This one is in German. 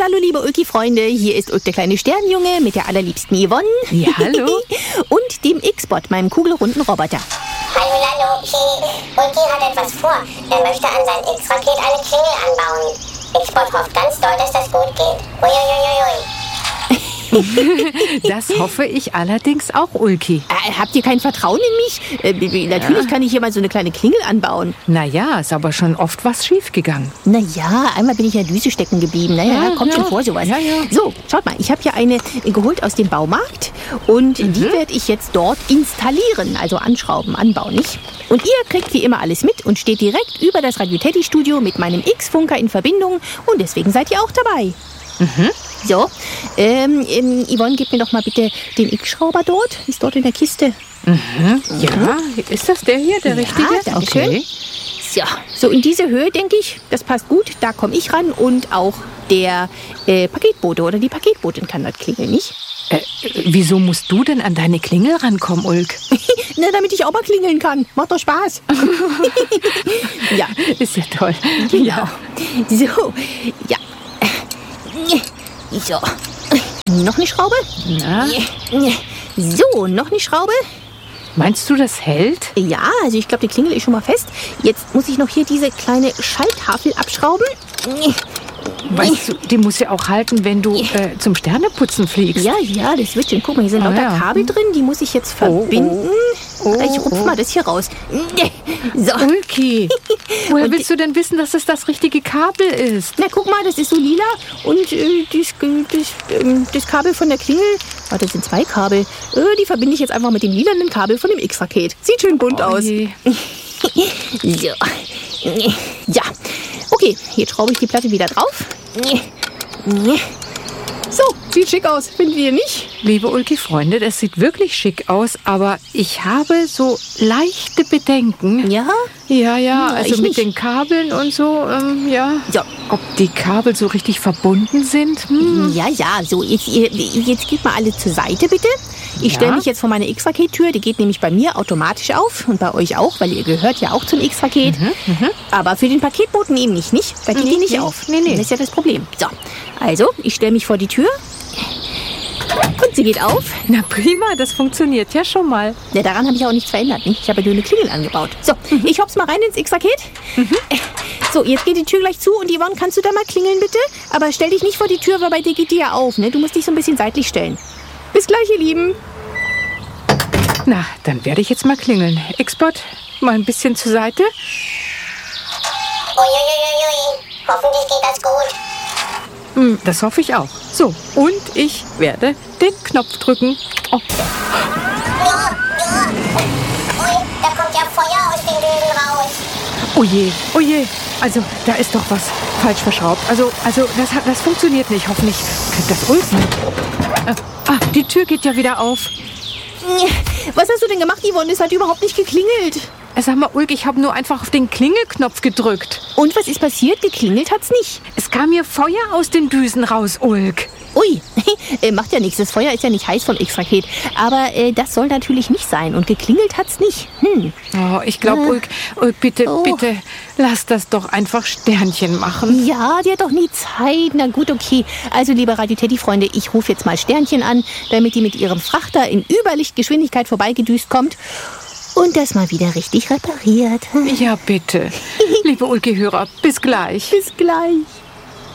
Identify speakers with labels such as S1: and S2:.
S1: Hallihallo, liebe Ulki-Freunde. Hier ist Ulk, der kleine Sternjunge mit der allerliebsten Yvonne.
S2: Ja, hallo.
S1: Und dem X-Bot, meinem kugelrunden Roboter.
S3: Hallo, Ulki hat etwas vor. Er möchte an sein X-Raket eine Klingel anbauen. X-Bot hofft ganz doll, dass das gut geht. Uiuiuiui.
S2: Das hoffe ich allerdings auch, Ulki.
S1: Habt ihr kein Vertrauen in mich? Natürlich kann ich hier mal so eine kleine Klingel anbauen.
S2: Naja, ist aber schon oft was schiefgegangen.
S1: Naja, einmal bin ich ja Düse stecken geblieben. Naja, kommt schon vor sowas.
S2: Ja.
S1: So, schaut mal, ich habe hier eine geholt aus dem Baumarkt und die werde ich jetzt dort installieren, also anschrauben, anbauen, nicht? Und ihr kriegt wie immer alles mit und steht direkt über das Radio Teddy Studio mit meinem X-Funker in Verbindung und deswegen seid ihr auch dabei. So, Yvonne, gib mir doch mal bitte den X-Schrauber dort. Ist dort in der Kiste.
S2: Ja, ist das der hier, der richtige?
S1: Danke schön. So in diese Höhe, denke ich, das passt gut. Da komme ich ran und auch der Paketbote oder die Paketbotin kann das klingeln, nicht?
S2: Wieso musst du denn an deine Klingel rankommen, Ulk?
S1: Na, damit ich auch mal klingeln kann. Macht doch Spaß. Ja,
S2: Ist ja toll.
S1: genau. So, ja. So. Noch eine Schraube?
S2: Na,
S1: So, noch eine Schraube?
S2: meinst du, das hält?
S1: Ja, also ich glaube, die Klingel ist schon mal fest. Jetzt muss ich noch hier diese kleine Schalltafel abschrauben.
S2: Weißt du, die muss ja auch halten, wenn du zum Sterneputzen fliegst.
S1: Ja, das wird schon. Guck mal, hier sind lauter
S2: ja.
S1: Kabel drin. Die muss ich jetzt verbinden. Ich rupf mal das hier raus. So.
S2: Ulki, woher
S1: Und
S2: willst du denn wissen, dass das das richtige Kabel ist?
S1: Na, guck mal, das ist so lila. Und das Kabel von der Klingel, das sind 2 Kabel. Die verbinde ich jetzt einfach mit dem lilanen Kabel von dem X-Raket. Sieht schön bunt aus.
S2: Je.
S1: So. Ja. Okay, jetzt schraube ich die Platte wieder drauf. So, sieht schick aus, findet ihr nicht?
S2: Liebe Ulki-Freunde, das sieht wirklich schick aus, aber ich habe so leichte Bedenken.
S1: Ja?
S2: Ja, also
S1: ich
S2: mit
S1: nicht.
S2: den Kabeln und so, ja.
S1: Ja.
S2: Ob die Kabel so richtig verbunden sind?
S1: Ja, so, jetzt geht mal alle zur Seite, bitte. Ich stelle
S2: Ja.
S1: mich jetzt vor meine X-Raket-Tür. Die geht nämlich bei mir automatisch auf und bei euch auch, weil ihr gehört ja auch zum X-Raket. Aber für den Paketboten eben nicht? Da geht die nicht auf.
S2: Nee.
S1: Das ist ja das Problem. So, also, ich stelle mich vor die Tür. Und sie geht auf.
S2: Na prima, das funktioniert ja schon mal.
S1: Ja, daran habe ich auch nichts verändert. Nicht? Ich habe ja nur eine Klingel angebaut. So, ich hop's mal rein ins X-Raket. So, jetzt geht die Tür gleich zu. Und Yvonne, kannst du da mal klingeln, bitte? Aber stell dich nicht vor die Tür, weil bei dir geht die ja auf. Ne? Du musst dich so ein bisschen seitlich stellen. Bis gleich, ihr Lieben.
S2: Na, dann werde ich jetzt mal klingeln. X-Bot, mal ein bisschen zur Seite.
S3: Uiuiuiui. Hoffentlich geht das gut.
S2: Das hoffe ich auch. So, und ich werde den Knopf drücken. Oh,
S3: Ui, da kommt ja Feuer aus den Düsen raus.
S2: oh je. Also, da ist doch was falsch verschraubt. Also das funktioniert nicht. Hoffentlich kriegt das Ulk mit. Die Tür geht ja wieder auf.
S1: Was hast du denn gemacht, Yvonne? Es hat überhaupt nicht geklingelt.
S2: Sag mal, Ulk, ich habe nur einfach auf den Klingelknopf gedrückt.
S1: Und was ist passiert? Geklingelt hat's nicht.
S2: Es kam mir Feuer aus den Düsen raus, Ulk.
S1: Ui, macht ja nichts. Das Feuer ist ja nicht heiß vom X-Raket. Aber das soll natürlich nicht sein. Und geklingelt hat's nicht.
S2: Oh, ich glaube, Ulk, bitte, lass das doch einfach Sternchen machen.
S1: Ja, die hat doch nie Zeit. Na gut, okay. Also, liebe Radio Teddy-Freunde, ich rufe jetzt mal Sternchen an, damit die mit ihrem Frachter in Überlichtgeschwindigkeit vorbeigedüst kommt und das mal wieder richtig repariert.
S2: Ja, bitte. Liebe Ulki-Hörer, bis gleich.
S1: Bis gleich.